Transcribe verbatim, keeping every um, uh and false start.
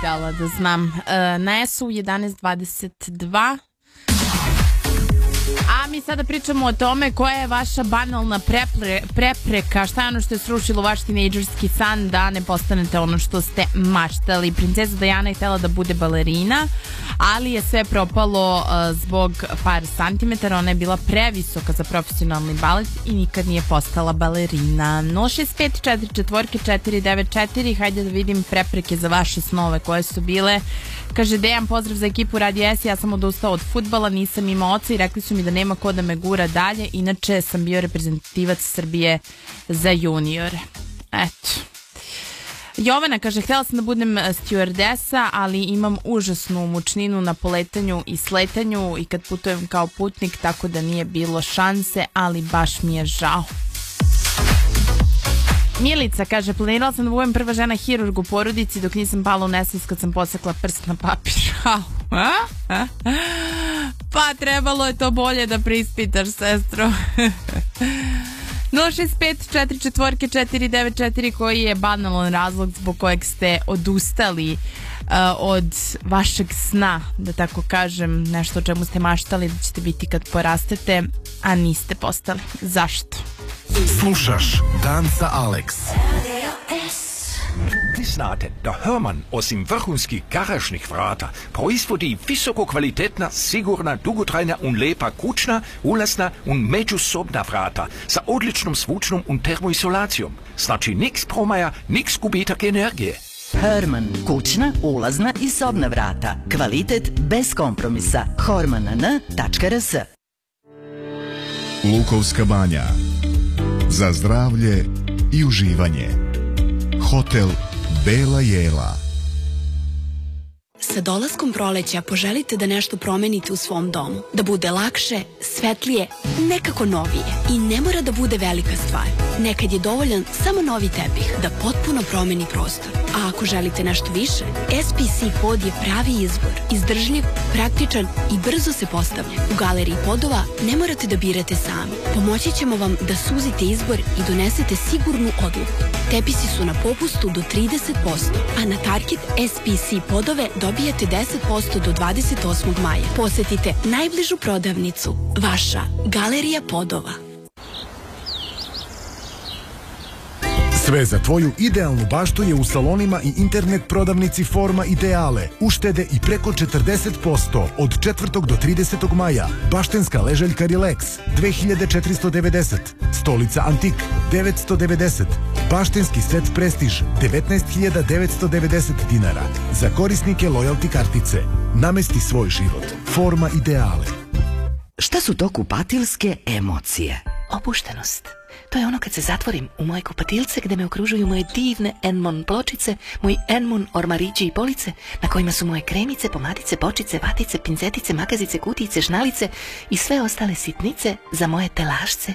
htjela da znam. Na es u jedanaest dvadeset dva. A mi sada pričamo o tome koja je vaša banalna prepre, prepreka, šta je ono što je srušilo vaš tinejdžerski san da ne postanete ono što ste maštali. Princeza Diana je htjela da bude balerina, ali je sve propalo uh, zbog par santimetara. Ona je bila previsoka za profesionalni balet i nikad nije postala balerina. nula šest pet četiri četiri četiri devet četiri. Hajde da vidim prepreke za vaše snove koje su bile. Kaže Dejan, pozdrav za ekipu Radi S, ja sam odustao od fudbala, nisam imao oca i rekli su mi da nema ko da me gura dalje, inače sam bio reprezentativac Srbije za juniore. Eto. Jovana kaže, htjela sam da budem stewardesa, ali imam užasnu mučninu na poletanju i sletanju i kad putujem kao putnik, tako da nije bilo šanse, ali baš mi je žao. Milica kaže, planirala sam da budem prva žena hirurg u porodici dok nisam pala u nesvest kad sam posekla prst na papir. Pa trebalo je to bolje da preispitaš, sestro. nula šest pet četiri četiri četiri devet četiri. Koji je banalan razlog zbog kojeg ste odustali uh, od vašeg sna, da tako kažem, nešto o čemu ste maštali da ćete biti kad porastete, a niste postali? Zašto? Slušaš Dan sa Alex. Vi znate da Hörmann osim vrhunskih garažnih vrata proizvodi visoko kvalitetna, sigurna, dugotrajna un lepa kućna, ulazna un međusobna vrata sa odličnom zvučnom un termoizolacijom. Znači niks promaja, niks gubitak energije. Hörmann, kućna, ulazna i sobna vrata. Kvalitet bez kompromisa. hormann tačka r s. Lukovska banja. Za zdravlje i uživanje. Hotel Bela Jela. Sa dolaskom proleća poželite da nešto promenite u svom domu. Da bude lakše, svetlije, nekako novije. I ne mora da bude velika stvar. Nekad je dovoljan samo novi tepih da potpuno promeni prostor. A ako želite nešto više, es pe ce pod je pravi izbor. Izdržljiv, praktičan i brzo se postavlja. U galeriji podova ne morate da birate sami. Pomoći ćemo vam da suzite izbor i donesete sigurnu odluku. Tepisi su na popustu do trideset posto, a na Target es pe ce podove dobijate deset posto do dvadeset osmog maja. Posetite najbližu prodavnicu. Vaša Galerija podova. Sve za tvoju idealnu baštu je u salonima i internet prodavnici Forma Ideale. Uštede i preko četrdeset posto od četvrtog do tridesetog maja. Baštenska ležaljka Relax dve hiljade četiristo devedeset. Stolica Antik devetsto devedeset. Baštenski set Prestiž devetnaest hiljada devetsto devedeset dinara. Za korisnike lojalti kartice. Namesti svoj život. Forma Ideale. Šta su to kupatilske emocije? Opuštenost. To je ono kad se zatvorim u moje kupatilce gde me okružuju moje divne Enmon pločice, moji Enmon ormarići i police na kojima su moje kremice, pomadice, bočice, vatice, pincetice, makazice, kutijice, šnalice i sve ostale sitnice za moje telašce